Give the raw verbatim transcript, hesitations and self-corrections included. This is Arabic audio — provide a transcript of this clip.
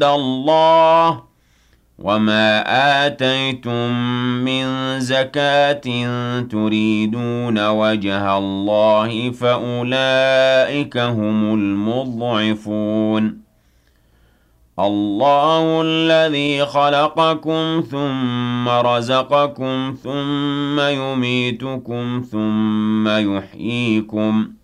اللَّهَ وَمَا آتَيْتُم مِّن زَكَاةٍ تُرِيدُونَ وَجْهَ اللَّهِ فَأُولَٰئِكَ هُمُ الْمُضْعِفُونَ اللَّهُ الَّذِي خَلَقَكُمْ ثُمَّ رَزَقَكُمْ ثُمَّ يُمِيتُكُمْ ثُمَّ يُحْيِيكُمْ